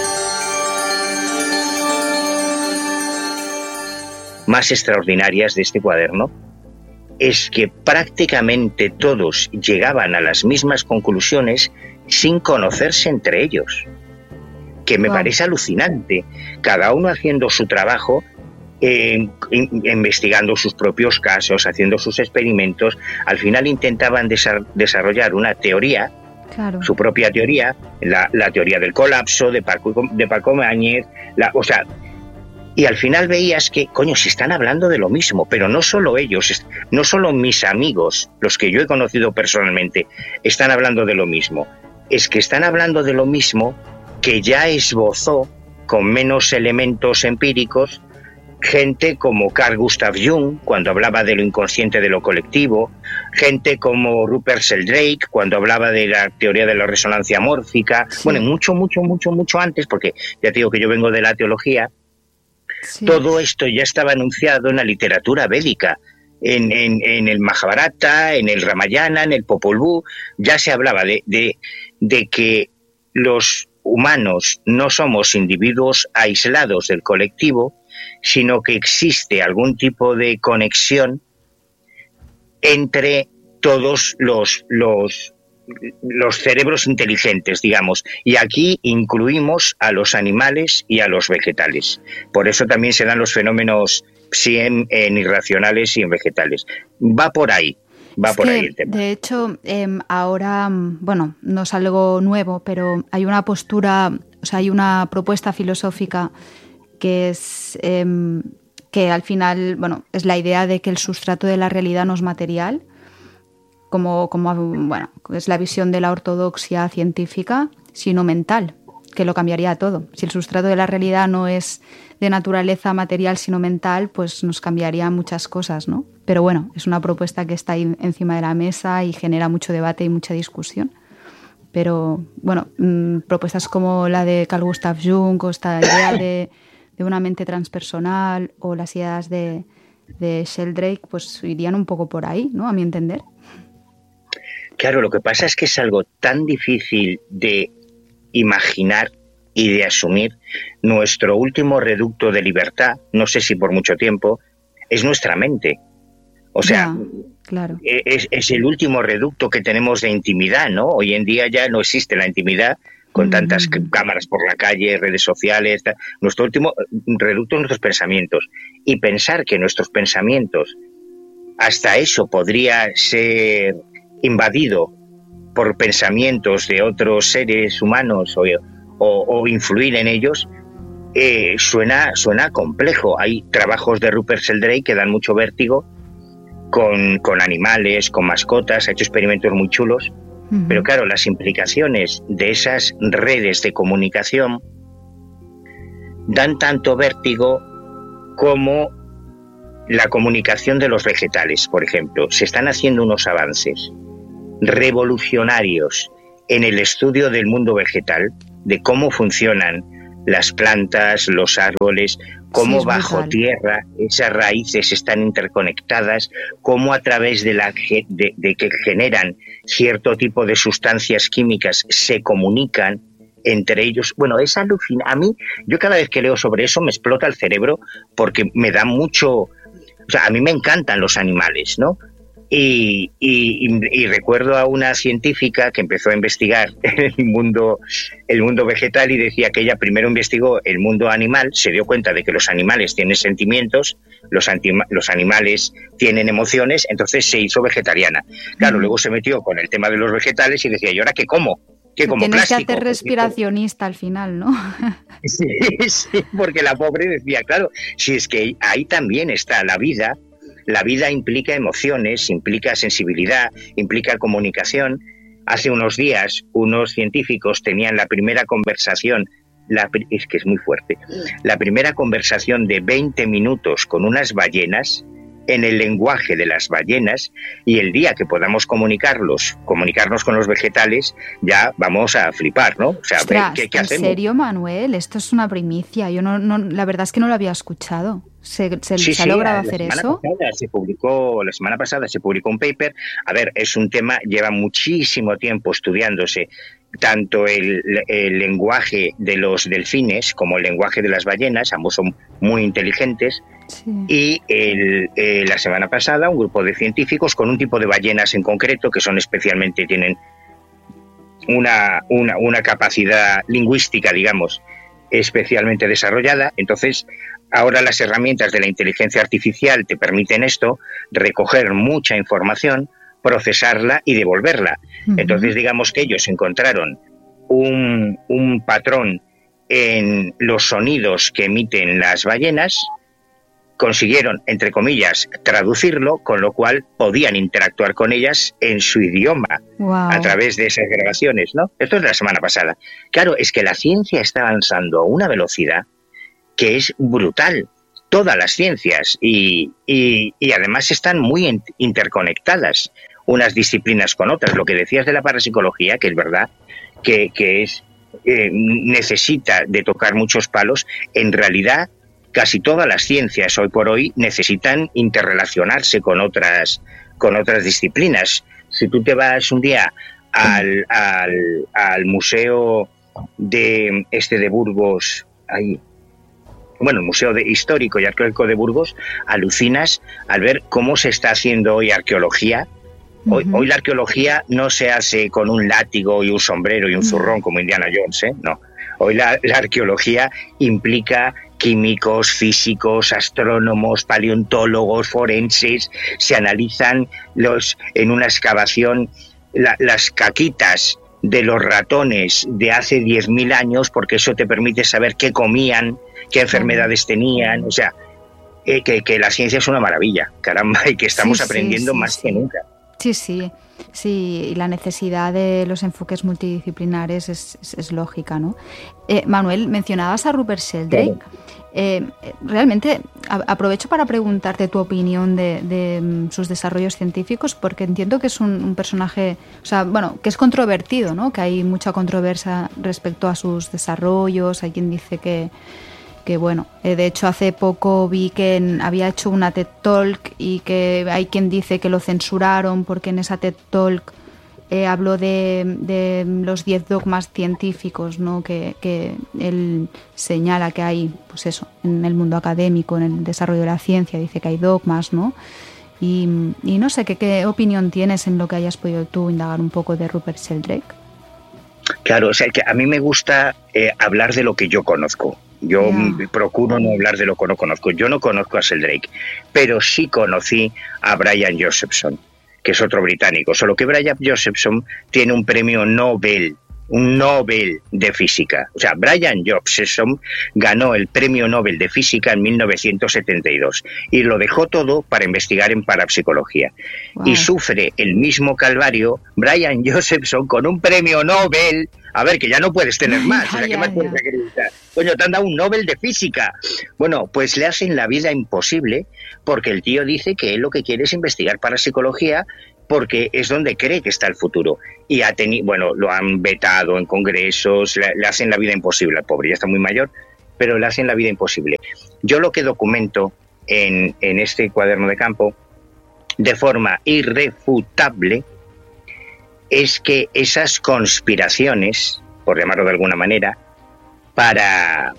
S3: Más extraordinarias de este cuaderno es que prácticamente todos llegaban a las mismas conclusiones sin conocerse entre ellos, que me parece alucinante, cada uno haciendo su trabajo, investigando sus propios casos, haciendo sus experimentos. Al final intentaban desarrollar una teoría, claro, su propia teoría, la teoría del colapso de Paco Mañez, y al final veías que, coño, si están hablando de lo mismo, pero no solo ellos, no solo mis amigos, los que yo he conocido personalmente, están hablando de lo mismo. Es que están hablando de lo mismo que ya esbozó, con menos elementos empíricos, gente como Carl Gustav Jung, cuando hablaba de lo inconsciente de lo colectivo, gente como Rupert Sheldrake, cuando hablaba de la teoría de la resonancia mórfica, sí. Bueno, mucho antes, porque ya te digo que yo vengo de la teología, sí. Todo esto ya estaba anunciado en la literatura védica, en el Mahabharata, en el Ramayana, en el Popol Vuh, ya se hablaba de que los humanos no somos individuos aislados del colectivo, sino que existe algún tipo de conexión entre todos los cerebros inteligentes, digamos, y aquí incluimos a los animales y a los vegetales. Por eso también se dan los fenómenos en irracionales y en vegetales. Va por ahí. Va por ahí el tema.
S4: De hecho, ahora, bueno, no es algo nuevo, pero hay una postura, o sea, hay una propuesta filosófica que es que al final, bueno, es la idea de que el sustrato de la realidad no es material, como bueno, es la visión de la ortodoxia científica, sino mental, que lo cambiaría todo. Si el sustrato de la realidad no es de naturaleza material, sino mental, pues nos cambiaría muchas cosas, ¿no? Pero bueno, es una propuesta que está ahí encima de la mesa y genera mucho debate y mucha discusión. Pero bueno, propuestas como la de Carl Gustav Jung, o esta idea de una mente transpersonal, o las ideas de Sheldrake, pues irían un poco por ahí, ¿no? A mi entender.
S3: Claro, lo que pasa es que es algo tan difícil de imaginar y de asumir. Nuestro último reducto de libertad, no sé si por mucho tiempo, es nuestra mente. O sea,
S4: claro.
S3: es el último reducto que tenemos de intimidad, ¿no? Hoy en día ya no existe la intimidad con tantas cámaras por la calle, redes sociales. Nuestro último reducto es nuestros pensamientos. Y pensar que nuestros pensamientos, hasta eso podría ser invadido por pensamientos de otros seres humanos o influir en ellos, suena complejo. Hay trabajos de Rupert Sheldrake que dan mucho vértigo con animales, con mascotas, ha hecho experimentos muy chulos, pero claro, las implicaciones de esas redes de comunicación dan tanto vértigo como la comunicación de los vegetales, por ejemplo. Se están haciendo unos avances revolucionarios en el estudio del mundo vegetal, de cómo funcionan las plantas, los árboles, cómo bajo tierra esas raíces están interconectadas, cómo a través de que generan cierto tipo de sustancias químicas se comunican entre ellos. Bueno, es alucinante. A mí, yo cada vez que leo sobre eso me explota el cerebro porque me da mucho... O sea, a mí me encantan los animales, ¿no? Y recuerdo a una científica que empezó a investigar el mundo vegetal y decía que ella primero investigó el mundo animal, se dio cuenta de que los animales tienen sentimientos, los animales tienen emociones, entonces se hizo vegetariana. Claro, luego se metió con el tema de los vegetales y decía, ¿y ahora qué como? ¿Qué como?
S4: Tienes
S3: plástico?
S4: que hacer respiracionista al final, ¿no?
S3: Sí, porque la pobre decía, claro, si es que ahí también está la vida. La vida implica emociones, implica sensibilidad, implica comunicación. Hace unos días unos científicos tenían la primera conversación, es que es muy fuerte, la primera conversación de 20 minutos con unas ballenas en el lenguaje de las ballenas, y el día que podamos comunicarnos con los vegetales, ya vamos a flipar, ¿no? O sea,
S4: ostras,
S3: ¿qué hacemos?
S4: ¿En serio, Manuel? Esto es una primicia. Yo no, la verdad es que no lo había escuchado. ¿Se ha logrado hacer eso?
S3: La semana pasada se publicó un paper. A ver, es un tema, lleva muchísimo tiempo estudiándose, tanto el lenguaje de los delfines como el lenguaje de las ballenas, ambos son muy inteligentes. Sí. Y la semana pasada un grupo de científicos con un tipo de ballenas en concreto que tienen una capacidad lingüística, digamos, especialmente desarrollada. Entonces, ahora las herramientas de la inteligencia artificial te permiten esto, recoger mucha información, procesarla y devolverla. Entonces, digamos que ellos encontraron un patrón en los sonidos que emiten las ballenas, consiguieron, entre comillas, traducirlo, con lo cual podían interactuar con ellas en su idioma, a través de esas grabaciones, ¿no? Esto es de la semana pasada. Claro, es que la ciencia está avanzando a una velocidad que es brutal. Todas las ciencias y además están muy interconectadas unas disciplinas con otras. Lo que decías de la parapsicología, que es verdad, que necesita de tocar muchos palos, en realidad casi todas las ciencias hoy por hoy necesitan interrelacionarse con otras disciplinas. Si tú te vas un día al museo de Burgos, ahí, bueno, el Museo Histórico y Arqueológico de Burgos, alucinas al ver cómo se está haciendo hoy arqueología. Hoy la arqueología no se hace con un látigo y un sombrero y un zurrón como Indiana Jones, ¿eh? No. Hoy la arqueología implica químicos, físicos, astrónomos, paleontólogos, forenses. Se analizan en una excavación las caquitas de los ratones de hace 10.000 años, porque eso te permite saber qué comían, qué enfermedades tenían. O sea, que la ciencia es una maravilla, caramba, y que estamos aprendiendo más que nunca.
S4: Sí, y la necesidad de los enfoques multidisciplinares es lógica, ¿no? Manuel, mencionabas a Rupert Sheldrake. Realmente aprovecho para preguntarte tu opinión de sus desarrollos científicos, porque entiendo que es un personaje, o sea, bueno, que es controvertido, ¿no? Que hay mucha controversia respecto a sus desarrollos. Hay quien dice que bueno, de hecho hace poco vi que había hecho una TED Talk y que hay quien dice que lo censuraron porque en esa TED Talk habló de los 10 dogmas científicos, ¿no? que él señala que hay, pues eso, en el mundo académico, en el desarrollo de la ciencia, dice que hay dogmas, ¿no? Y no sé, ¿qué opinión tienes en lo que hayas podido tú indagar un poco de Rupert Sheldrake?
S3: Claro, o sea, que a mí me gusta hablar de lo que yo conozco. Yo procuro no hablar de lo que no conozco. Yo no conozco a Sheldrake, pero sí conocí a Brian Josephson, que es otro británico, solo que Brian Josephson tiene un premio Nobel de física. O sea, Brian Josephson ganó el premio Nobel de física en 1972 y lo dejó todo para investigar en parapsicología. Wow. Y sufre el mismo calvario Brian Josephson con un premio Nobel. A ver, que ya no puedes tener más. O sea, ¿qué más puedes acreditar? Coño, te han dado un Nobel de física. Bueno, pues le hacen la vida imposible porque el tío dice que él lo que quiere es investigar parapsicología porque es donde cree que está el futuro. Y lo han vetado en congresos, le hacen la vida imposible al pobre, ya está muy mayor, pero le hacen la vida imposible. Yo lo que documento en este cuaderno de campo, de forma irrefutable, es que esas conspiraciones, por llamarlo de alguna manera, para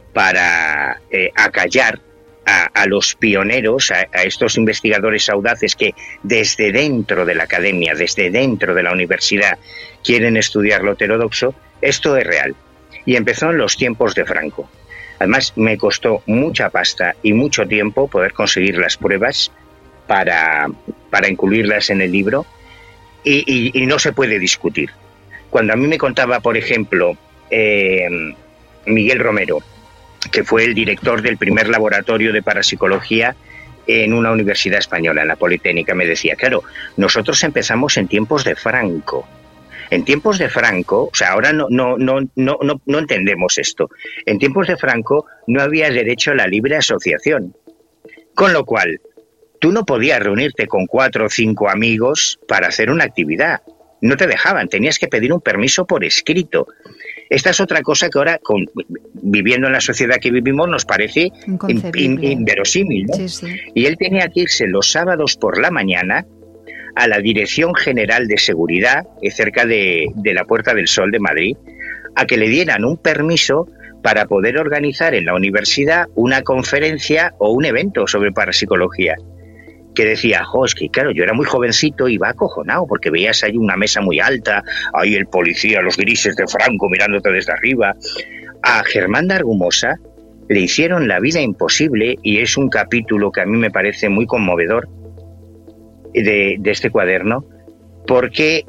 S3: acallar a los pioneros, a estos investigadores audaces que desde dentro de la academia, desde dentro de la universidad, quieren estudiar lo heterodoxo, esto es real. Y empezó en los tiempos de Franco. Además, me costó mucha pasta y mucho tiempo poder conseguir las pruebas para incluirlas en el libro y no se puede discutir. Cuando a mí me contaba, por ejemplo, Miguel Romero, que fue el director del primer laboratorio de parapsicología en una universidad española, en la Politécnica, me decía, claro, nosotros empezamos en tiempos de Franco. En tiempos de Franco, o sea, ahora no entendemos esto. En tiempos de Franco no había derecho a la libre asociación. Con lo cual, tú no podías reunirte con 4 o 5 amigos para hacer una actividad. No te dejaban, tenías que pedir un permiso por escrito. Esta es otra cosa que ahora, viviendo en la sociedad que vivimos, nos parece inverosímil, ¿no? Sí. Y él tenía que irse los sábados por la mañana a la Dirección General de Seguridad, cerca de la Puerta del Sol de Madrid, a que le dieran un permiso para poder organizar en la universidad una conferencia o un evento sobre parapsicología. Que decía, es que claro, yo era muy jovencito y iba acojonado porque veías ahí una mesa muy alta, ahí el policía, los grises de Franco mirándote desde arriba. A Germán de Argumosa le hicieron la vida imposible y es un capítulo que a mí me parece muy conmovedor de este cuaderno, porque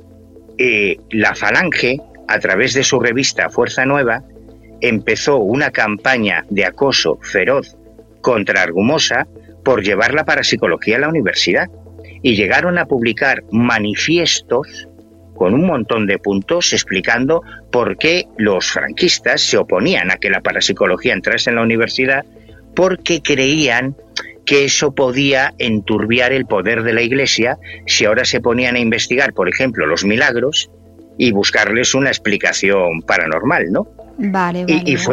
S3: la Falange, a través de su revista Fuerza Nueva, empezó una campaña de acoso feroz contra Argumosa por llevar la parapsicología a la universidad, y llegaron a publicar manifiestos con un montón de puntos explicando por qué los franquistas se oponían a que la parapsicología entrase en la universidad, porque creían que eso podía enturbiar el poder de la Iglesia si ahora se ponían a investigar, por ejemplo, los milagros y buscarles una explicación paranormal, ¿no? Vale.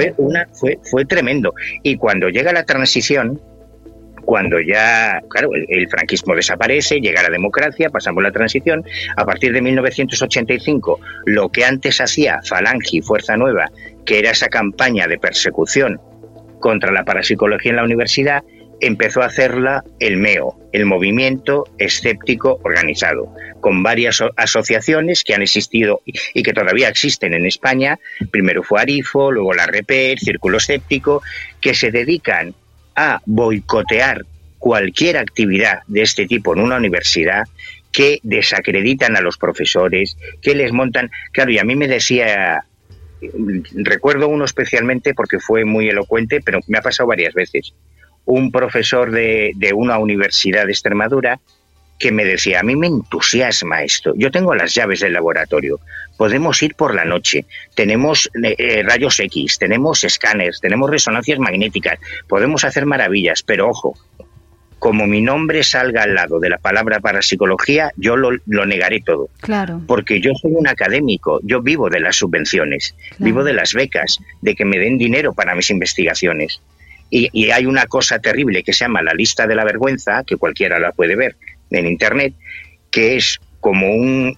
S3: Fue tremendo. Y cuando llega la transición, cuando ya, claro, el franquismo desaparece, llega la democracia, pasamos la transición, a partir de 1985, lo que antes hacía Falange y Fuerza Nueva, que era esa campaña de persecución contra la parapsicología en la universidad, empezó a hacerla el MEO, el Movimiento Escéptico Organizado, con varias asociaciones que han existido y que todavía existen en España. Primero fue Arifo, luego la REPER, Círculo Escéptico, que se dedican a boicotear cualquier actividad de este tipo en una universidad, que desacreditan a los profesores, que les montan... Claro, y a mí me decía, recuerdo uno especialmente porque fue muy elocuente, pero me ha pasado varias veces, un profesor de una universidad de Extremadura que me decía, a mí me entusiasma esto, yo tengo las llaves del laboratorio, podemos ir por la noche, tenemos rayos X, tenemos escáneres, tenemos resonancias magnéticas, podemos hacer maravillas, pero ojo, como mi nombre salga al lado de la palabra parapsicología, yo lo negaré todo. Claro. Porque yo soy un académico, yo vivo de las subvenciones, claro, vivo de las becas, de que me den dinero para mis investigaciones. Y hay una cosa terrible que se llama la lista de la vergüenza, que cualquiera la puede ver en internet, que es como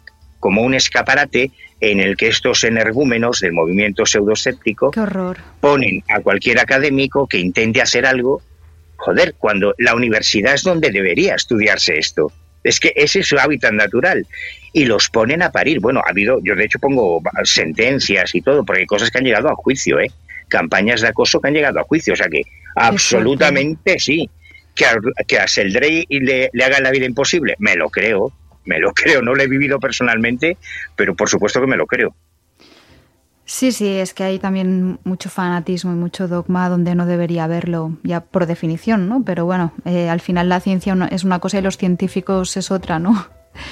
S3: un escaparate en el que estos energúmenos del movimiento pseudoescéptico ponen a cualquier académico que intente hacer algo. Joder, cuando la universidad es donde debería estudiarse esto. Es que ese es su hábitat natural. Y los ponen a parir. Bueno, yo de hecho pongo sentencias y todo, porque hay cosas que han llegado a juicio, campañas de acoso que han llegado a juicio. O sea que absolutamente sí. Que a Seldrey le hagan la vida imposible, me lo creo. no lo he vivido personalmente, pero por supuesto que me lo creo.
S4: Sí, es que hay también mucho fanatismo y mucho dogma donde no debería haberlo, ya por definición, ¿no? Pero bueno, al final la ciencia es una cosa y los científicos es otra, ¿no?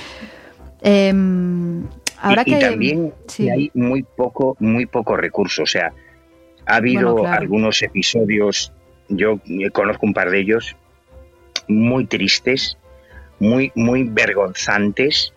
S3: Ahora y también sí, hay muy poco recurso, o sea, ha habido algunos episodios, yo conozco un par de ellos, muy tristes, muy vergonzantes,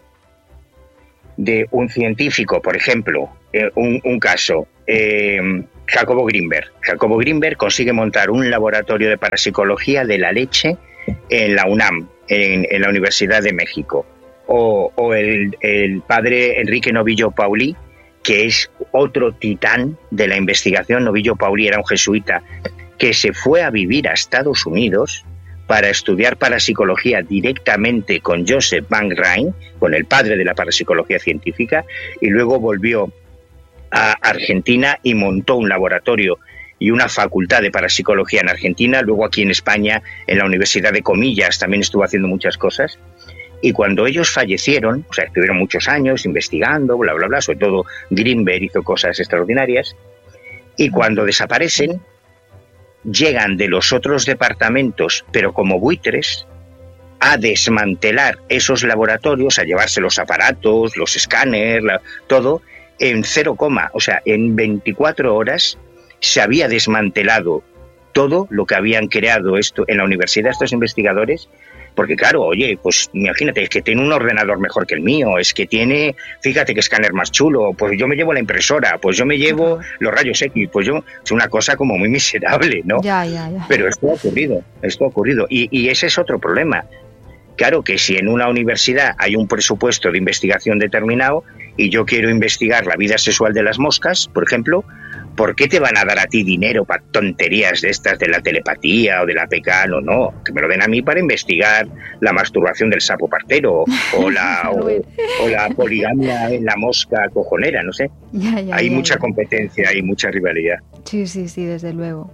S3: de un científico, por ejemplo, un caso, Jacobo Grinberg. Jacobo Grinberg consigue montar un laboratorio de parapsicología de la leche en la UNAM, en la Universidad de México. O el padre Enrique Novillo Paulí, que es otro titán de la investigación. Novillo Paulí era un jesuita que se fue a vivir a Estados Unidos para estudiar parapsicología directamente con Joseph Van Rijn, con el padre de la parapsicología científica, y luego volvió a Argentina y montó un laboratorio y una facultad de parapsicología en Argentina. Luego aquí en España, en la Universidad de Comillas, también estuvo haciendo muchas cosas. Y cuando ellos fallecieron, o sea, estuvieron muchos años investigando, bla, bla, bla, sobre todo Grinberg hizo cosas extraordinarias, y cuando desaparecen, llegan de los otros departamentos, pero como buitres, a desmantelar esos laboratorios, a llevarse los aparatos, los escáneres, todo, en 0, o sea, en 24 horas se había desmantelado todo lo que habían creado esto en la universidad estos investigadores. Porque claro, oye, pues imagínate, es que tiene un ordenador mejor que el mío, es que tiene, fíjate qué escáner más chulo, pues yo me llevo la impresora, pues yo me llevo los rayos X, pues yo, es una cosa como muy miserable, ¿no?
S4: Ya.
S3: Pero esto ha ocurrido. Y ese es otro problema. Claro que si en una universidad hay un presupuesto de investigación determinado y yo quiero investigar la vida sexual de las moscas, por ejemplo, ¿por qué te van a dar a ti dinero para tonterías de estas de la telepatía o de la PK? No, que me lo den a mí para investigar la masturbación del sapo partero o la poligamia en la mosca cojonera, no sé. Hay mucha competencia y mucha rivalidad.
S4: Sí, desde luego.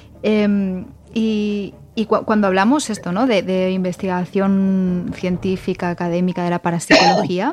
S4: Y cuando hablamos esto, ¿no? de investigación científica, académica de la parapsicología,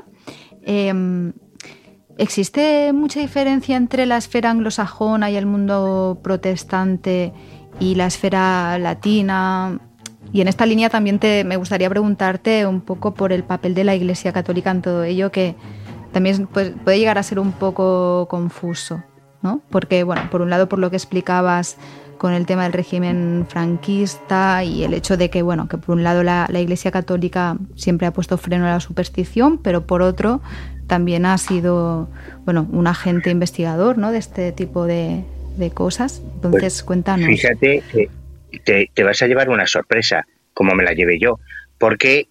S4: ¿existe mucha diferencia entre la esfera anglosajona y el mundo protestante y la esfera latina? Y en esta línea también me gustaría preguntarte un poco por el papel de la Iglesia Católica en todo ello, que también puede llegar a ser un poco confuso, ¿no? Porque, bueno, por un lado, por lo que explicabas con el tema del régimen franquista y el hecho de que, bueno, que por un lado la Iglesia Católica siempre ha puesto freno a la superstición, pero por otro también ha sido, bueno, un agente investigador, ¿no?, de este tipo de cosas. Entonces, pues, cuéntanos.
S3: Fíjate que te vas a llevar una sorpresa, como me la llevé yo, porque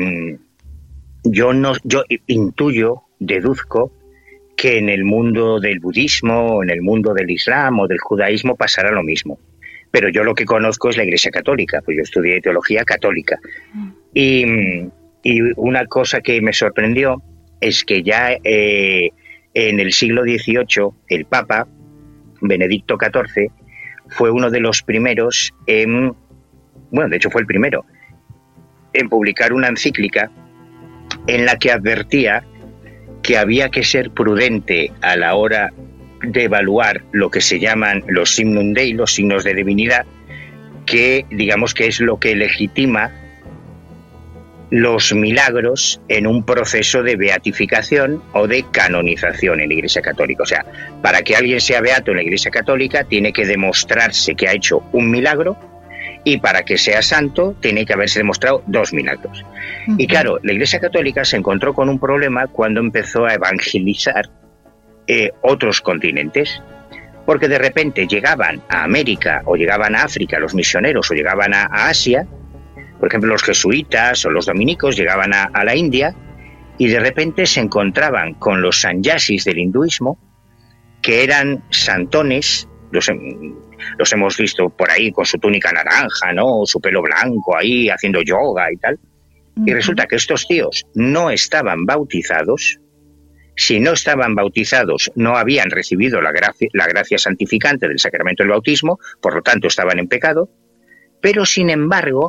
S3: yo intuyo, deduzco, que en el mundo del budismo, en el mundo del islam o del judaísmo pasará lo mismo. Pero yo lo que conozco es la Iglesia Católica, pues yo estudié teología católica. Y una cosa que me sorprendió es que ya en el siglo XVIII el Papa, Benedicto XIV, fue uno de los primeros de hecho fue el primero, en publicar una encíclica en la que advertía que había que ser prudente a la hora de evaluar lo que se llaman los signum Dei, los signos de divinidad, que digamos que es lo que legitima los milagros en un proceso de beatificación o de canonización en la Iglesia Católica. O sea, para que alguien sea beato en la Iglesia Católica tiene que demostrarse que ha hecho un milagro, y para que sea santo tiene que haberse demostrado 2 milagros. Y claro, la Iglesia Católica se encontró con un problema cuando empezó a evangelizar otros continentes, porque de repente llegaban a América o llegaban a África los misioneros o llegaban a Asia, por ejemplo los jesuitas o los dominicos llegaban a la India, y de repente se encontraban con los sannyasis del hinduismo, que eran santones. Los hemos visto por ahí con su túnica naranja, ¿no?, su pelo blanco ahí haciendo yoga y tal. Y resulta que estos tíos no estaban bautizados. Si no estaban bautizados, no habían recibido la gracia santificante del sacramento del bautismo, por lo tanto estaban en pecado. Pero sin embargo,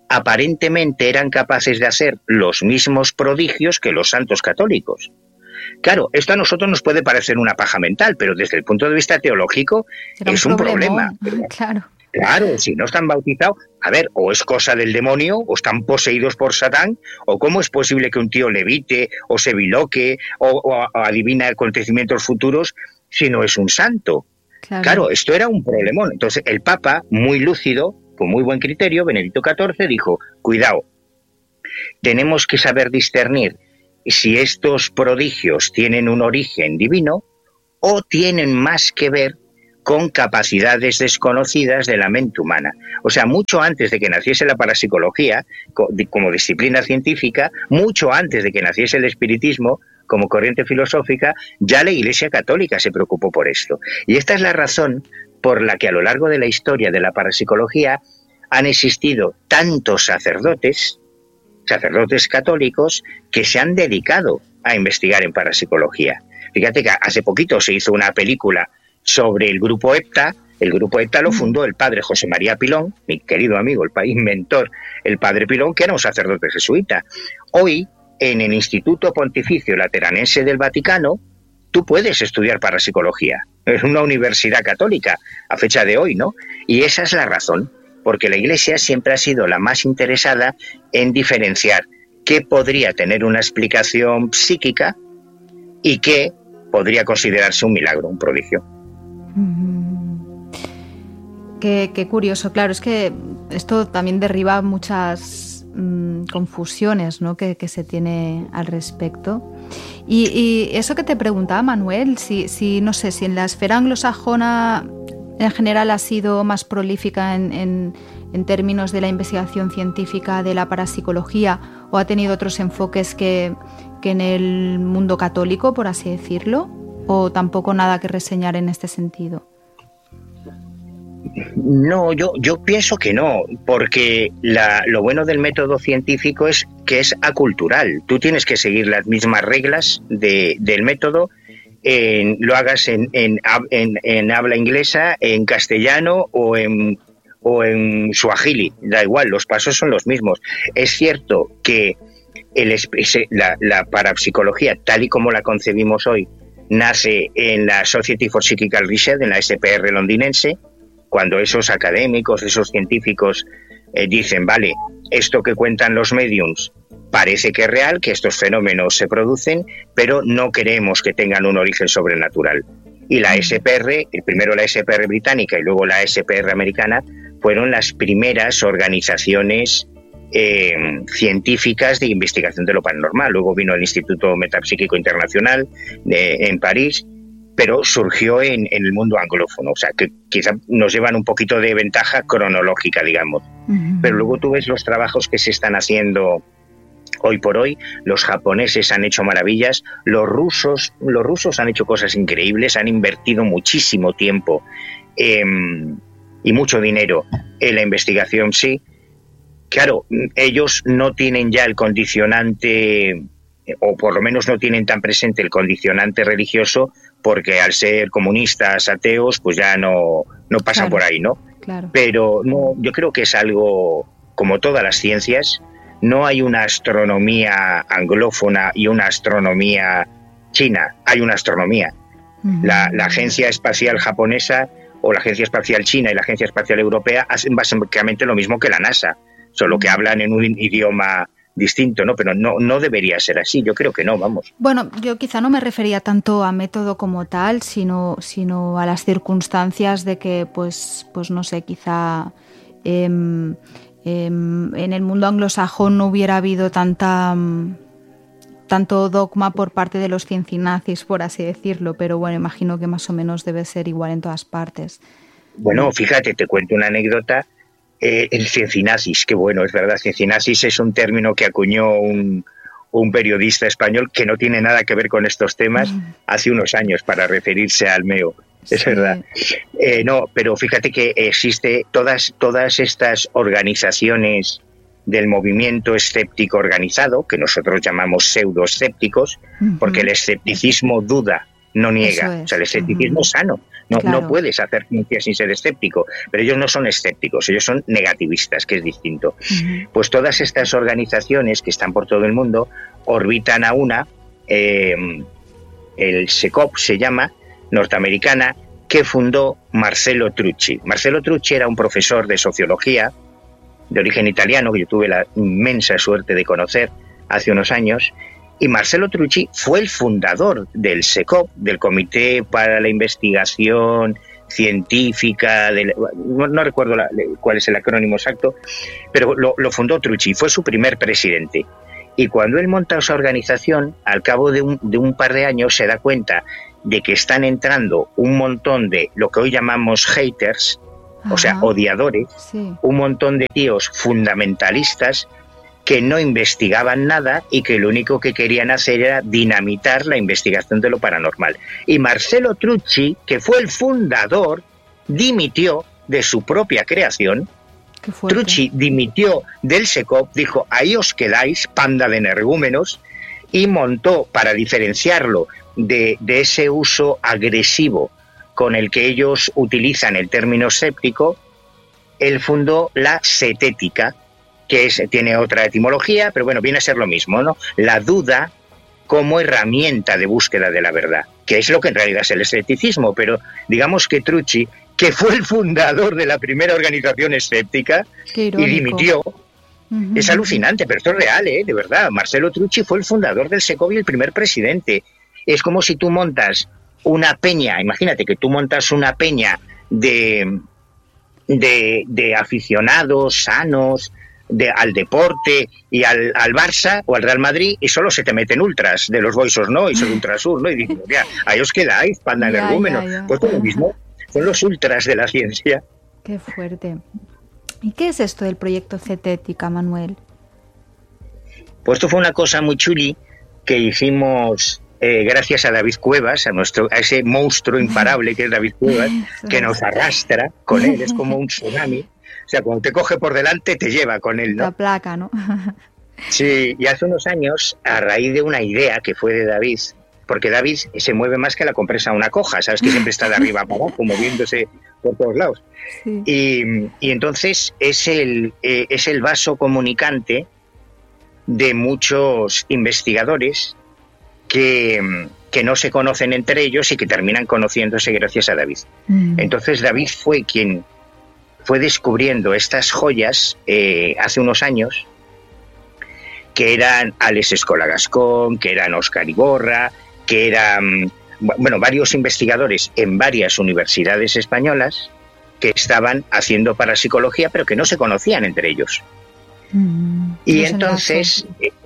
S3: aparentemente eran capaces de hacer los mismos prodigios que los santos católicos. Claro, esto a nosotros nos puede parecer una paja mental, pero desde el punto de vista teológico es un problema. Claro, si no están bautizados, a ver, o es cosa del demonio, o están poseídos por Satán, o cómo es posible que un tío levite, o se biloque, o adivina acontecimientos futuros, si no es un santo. Claro, esto era un problemón. Entonces el Papa, muy lúcido, con muy buen criterio, Benedicto XIV, dijo, cuidado, tenemos que saber discernir si estos prodigios tienen un origen divino o tienen más que ver con capacidades desconocidas de la mente humana. O sea, mucho antes de que naciese la parapsicología como disciplina científica, mucho antes de que naciese el espiritismo como corriente filosófica, ya la Iglesia Católica se preocupó por esto. Y esta es la razón por la que a lo largo de la historia de la parapsicología han existido tantos sacerdotes católicos que se han dedicado a investigar en parapsicología. Fíjate que hace poquito se hizo una película sobre el grupo EPTA. El grupo EPTA lo fundó el padre José María Pilón, mi querido amigo, el inventor, el padre Pilón, que era un sacerdote jesuita. Hoy, en el Instituto Pontificio Lateranense del Vaticano, tú puedes estudiar parapsicología. Es una universidad católica, a fecha de hoy, ¿no? Y esa es la razón, porque la Iglesia siempre ha sido la más interesada en diferenciar qué podría tener una explicación psíquica y qué podría considerarse un milagro, un prodigio.
S4: Qué curioso, claro, es que esto también derriba muchas confusiones, ¿no?, que se tiene al respecto. Y eso que te preguntaba, Manuel, si no sé, si en la esfera anglosajona en general ha sido más prolífica en términos de la investigación científica de la parapsicología, o ha tenido otros enfoques que en el mundo católico, por así decirlo, o tampoco nada que reseñar en este sentido.
S3: No, yo pienso que no, porque lo bueno del método científico es que es acultural. Tú tienes que seguir las mismas reglas del método, lo hagas en habla inglesa, en castellano o en suajili, da igual, los pasos son los mismos. Es cierto que la parapsicología, tal y como la concebimos hoy, nace en la Society for Psychical Research, en la SPR londinense, cuando esos académicos, esos científicos dicen, vale, esto que cuentan los mediums parece que es real, que estos fenómenos se producen, pero no queremos que tengan un origen sobrenatural. Y la SPR, primero la SPR británica y luego la SPR americana, fueron las primeras organizaciones científicas de investigación de lo paranormal. Luego vino el Instituto Metapsíquico Internacional en París, pero surgió en el mundo anglófono, o sea, que quizá nos llevan un poquito de ventaja cronológica, digamos. Uh-huh. Pero luego tú ves los trabajos que se están haciendo hoy por hoy. Los japoneses han hecho maravillas, los rusos han hecho cosas increíbles, han invertido muchísimo tiempo y mucho dinero en la investigación, sí. Claro, ellos no tienen ya el condicionante, o por lo menos no tienen tan presente el condicionante religioso, porque al ser comunistas, ateos, pues ya no pasan por ahí, ¿no?
S4: Claro.
S3: Pero no, yo creo que es algo, como todas las ciencias, no hay una astronomía anglófona y una astronomía china, hay una astronomía. Uh-huh. La Agencia Espacial Japonesa o la Agencia Espacial China y la Agencia Espacial Europea hacen básicamente lo mismo que la NASA, solo que hablan en un idioma distinto, ¿no? Pero no debería ser así, yo creo que no, vamos.
S4: Bueno, yo quizá no me refería tanto a método como tal, sino a las circunstancias de que, pues no sé, quizá en el mundo anglosajón no hubiera habido tanto dogma por parte de los ciencinazis, por así decirlo, pero bueno, imagino que más o menos debe ser igual en todas partes.
S3: Bueno, fíjate, te cuento una anécdota. El ciencinazis, qué bueno, es verdad, ciencinazis es un término que acuñó un periodista español que no tiene nada que ver con estos temas hace unos años para referirse al MEO, es sí. Verdad. No, pero fíjate que existe todas estas organizaciones del movimiento escéptico organizado, que nosotros llamamos pseudoescépticos, porque el escepticismo duda, no niega, o sea, el escepticismo sano. No puedes hacer ciencia sin ser escéptico, pero ellos no son escépticos, ellos son negativistas, que es distinto. Pues todas estas organizaciones que están por todo el mundo orbitan a una, el SECOP se llama, norteamericana, que fundó Marcello Trucci. Marcello Trucci era un profesor de sociología de origen italiano, que yo tuve la inmensa suerte de conocer hace unos años, y Marcello Trucci fue el fundador del SECOP, del Comité para la Investigación Científica, no recuerdo cuál es el acrónimo exacto, pero lo fundó Trucci, fue su primer presidente. Y cuando él monta esa organización, al cabo de un par de años se da cuenta de que están entrando un montón de lo que hoy llamamos haters, o sea, odiadores, un montón de tíos fundamentalistas que no investigaban nada y que lo único que querían hacer era dinamitar la investigación de lo paranormal. Y Marcello Trucci, que fue el fundador, dimitió de su propia creación. Trucci dimitió del SECOP, dijo, ahí os quedáis, panda de energúmenos, y montó, para diferenciarlo de ese uso agresivo con el que ellos utilizan el término escéptico, él fundó la setética, que tiene otra etimología, pero bueno, viene a ser lo mismo, ¿no? La duda como herramienta de búsqueda de la verdad, que es lo que en realidad es el escepticismo, pero digamos que Trucci, que fue el fundador de la primera organización escéptica y dimitió, es alucinante, pero esto es real, de verdad. Marcello Trucci fue el fundador del SECOP y el primer presidente. Es como si tú montas una peña, imagínate que tú montas una peña de aficionados sanos al deporte y al Barça o al Real Madrid, y solo se te meten ultras de los Boisos, ¿no? Y son ultrasur, ¿no? Y dices, mira, ahí os quedáis, panda energúmeno. Pues lo mismo, son los ultras de la ciencia.
S4: Qué fuerte. ¿Y qué es esto del proyecto Cetética, Manuel?
S3: Pues esto fue una cosa muy chuli que hicimos gracias a David Cuevas, a ese monstruo imparable que es David Cuevas, que nos arrastra con él, es como un tsunami. O sea, cuando te coge por delante, te lleva con él, ¿no?
S4: La placa, ¿no?
S3: Sí, y hace unos años, a raíz de una idea que fue de David, porque David se mueve más que la compresa una coja, ¿sabes? Que siempre está de arriba para abajo, moviéndose por todos lados. Sí. Y entonces es el vaso comunicante de muchos investigadores que no se conocen entre ellos y que terminan conociéndose gracias a David. Entonces David fue quien fue descubriendo estas joyas hace unos años, que eran Alex Escola Gascón, que eran Óscar Iborra, que eran varios investigadores en varias universidades españolas que estaban haciendo parapsicología, pero que no se conocían entre ellos. Y entonces,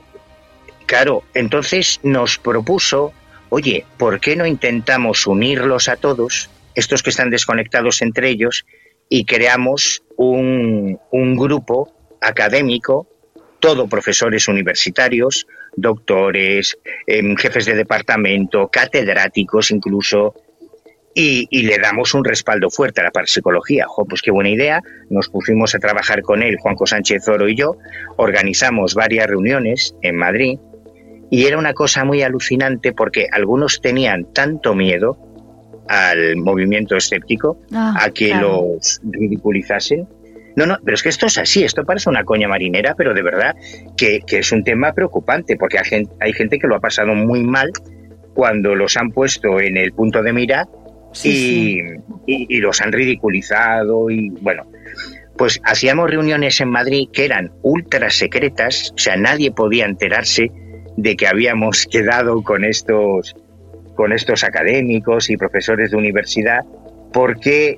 S3: entonces nos propuso, oye, ¿por qué no intentamos unirlos a todos, estos que están desconectados entre ellos, y creamos un grupo académico, todo profesores universitarios, doctores, jefes de departamento, catedráticos incluso, y le damos un respaldo fuerte a la parapsicología? Pues qué buena idea. Nos pusimos a trabajar con él, Juanjo Sánchez Oro y yo, organizamos varias reuniones en Madrid, y era una cosa muy alucinante porque algunos tenían tanto miedo al movimiento escéptico, a que los ridiculizasen. No, pero es que esto es así, esto parece una coña marinera, pero de verdad que es un tema preocupante, porque hay gente que lo ha pasado muy mal cuando los han puesto en el punto de mira y los han ridiculizado. Y bueno, pues hacíamos reuniones en Madrid que eran ultra secretas, o sea, nadie podía enterarse de que habíamos quedado con estos académicos y profesores de universidad, porque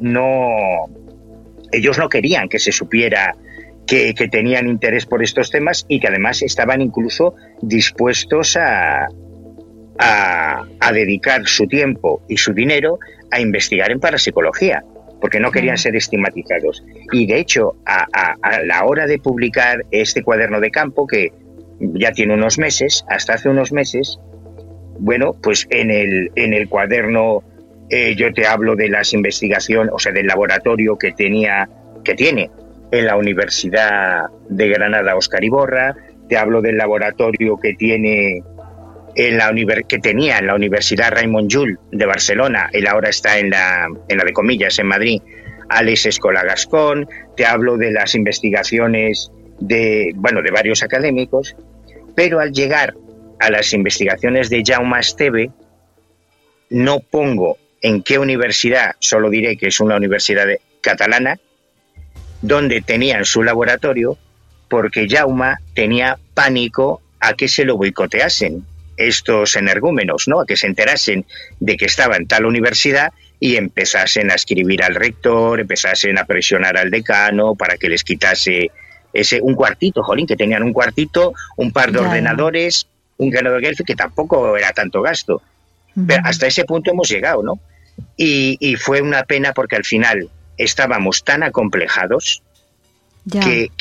S3: ellos no querían que se supiera que tenían interés por estos temas, y que además estaban incluso dispuestos a dedicar su tiempo y su dinero a investigar en parapsicología, porque no querían ser estigmatizados. Y de hecho, a la hora de publicar este cuaderno de campo, que ya tiene unos meses, hasta hace unos meses, bueno, pues en el cuaderno yo te hablo de las investigaciones, o sea, del laboratorio que tiene en la Universidad de Granada Óscar Iborra, te hablo del laboratorio que tiene que tenía en la Universidad Raymond Llull de Barcelona, él ahora está en la de comillas en Madrid, Alex Escola Gascón. Te hablo de las investigaciones de varios académicos, pero al llegar a las investigaciones de Jaume Esteve, no pongo en qué universidad, solo diré que es una universidad catalana, donde tenían su laboratorio, porque Jaume tenía pánico a que se lo boicoteasen estos energúmenos, ¿no? A que se enterasen de que estaba en tal universidad y empezasen a escribir al rector, empezasen a presionar al decano para que les quitase un cuartito, que tenían un cuartito, un par de ordenadores, un ganador que tampoco era tanto gasto. Pero hasta ese punto hemos llegado, ¿no? Y fue una pena porque al final estábamos tan acomplejados que